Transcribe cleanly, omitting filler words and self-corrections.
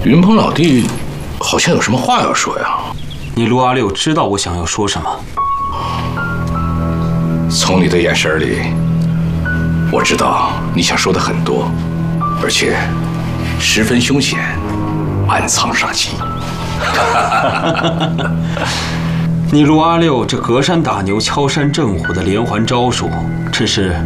云鹏老弟好像有什么话要说呀？ 你陆阿六知道我想要说什么？ 从你的眼神里，我知道你想说的很多，而且十分凶险，暗藏杀机。 你陆阿六这隔山打牛、敲山震虎的连环招数，真是